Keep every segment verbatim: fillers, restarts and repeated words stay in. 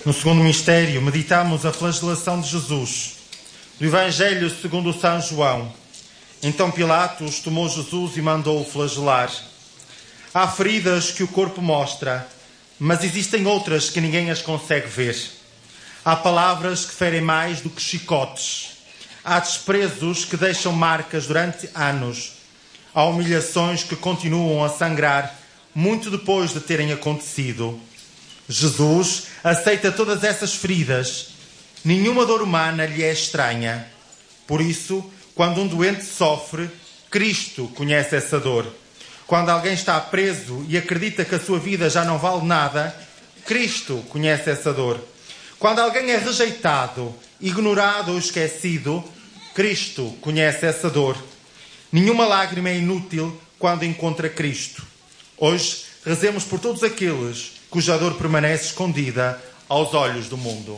No segundo mistério, meditamos a flagelação de Jesus, do Evangelho segundo São João. Então Pilatos tomou Jesus e mandou-o flagelar. Há feridas que o corpo mostra, mas existem outras que ninguém as consegue ver. Há palavras que ferem mais do que chicotes. Há desprezos que deixam marcas durante anos. Há humilhações que continuam a sangrar muito depois de terem acontecido. Jesus aceita todas essas feridas. Nenhuma dor humana lhe é estranha. Por isso, quando um doente sofre, Cristo conhece essa dor. Quando alguém está preso e acredita que a sua vida já não vale nada, Cristo conhece essa dor. Quando alguém é rejeitado, ignorado ou esquecido, Cristo conhece essa dor. Nenhuma lágrima é inútil quando encontra Cristo. Hoje, rezemos por todos aqueles cuja dor permanece escondida aos olhos do mundo.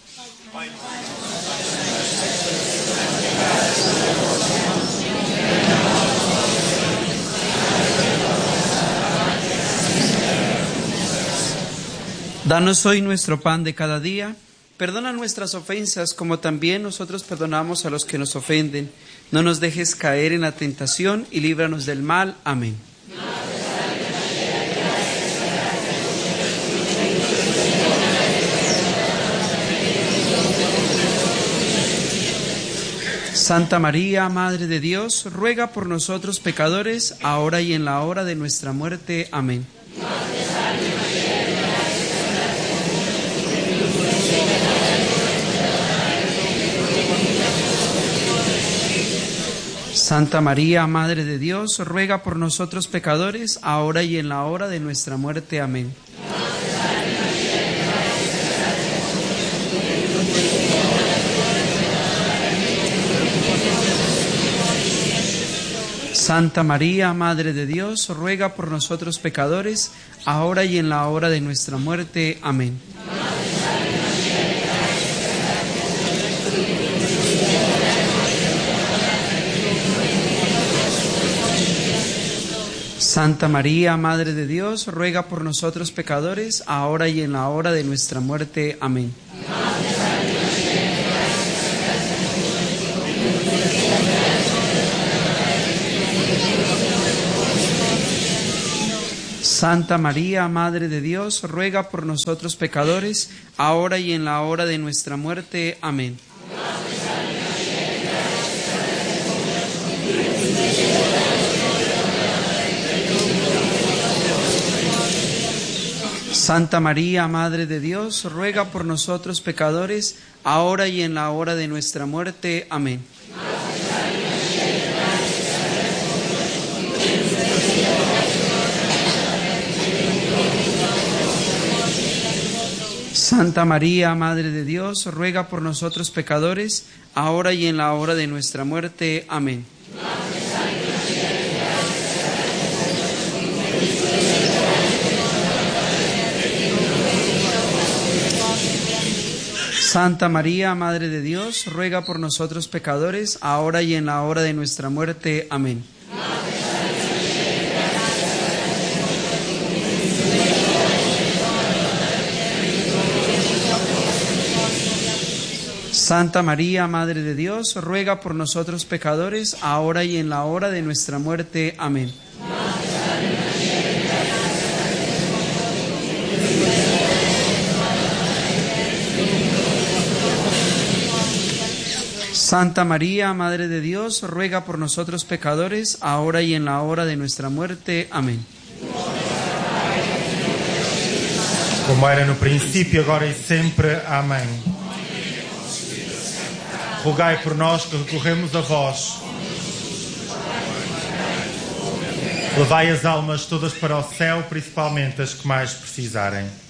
Danos hoy nuestro pan de cada día. Perdona nuestras ofensas como también nosotros perdonamos a los que nos ofenden. No nos dejes caer en la tentación y líbranos del mal. Amén. Santa María, Madre de Dios, ruega por nosotros pecadores, ahora y en la hora de nuestra muerte. Amén. Santa María, Madre de Dios, ruega por nosotros pecadores, ahora y en la hora de nuestra muerte. Amén. Santa María, Madre de Dios, ruega por nosotros pecadores, ahora y en la hora de nuestra muerte. Amén. Santa María, Madre de Dios, ruega por nosotros pecadores, ahora y en la hora de nuestra muerte. Amén. Santa María, Madre de Dios, ruega por nosotros pecadores, ahora y en la hora de nuestra muerte. Amén. Santa María, Madre de Dios, ruega por nosotros pecadores, ahora y en la hora de nuestra muerte. Amén. Santa María, Madre de Dios, ruega por nosotros pecadores, ahora y en la hora de nuestra muerte. Amén. Santa María, Madre de Dios, ruega por nosotros pecadores, ahora y en la hora de nuestra muerte. Amén. Santa María, Madre de Dios, ruega por nosotros pecadores, ahora y en la hora de nuestra muerte. Amén. Santa María, Madre de Dios, ruega por nosotros pecadores, ahora y en la hora de nuestra muerte. Amén. Como era no princípio, agora e sempre. Amém. Rogai por nós que recorremos a vós. Levai as almas todas para o céu, principalmente as que mais precisarem.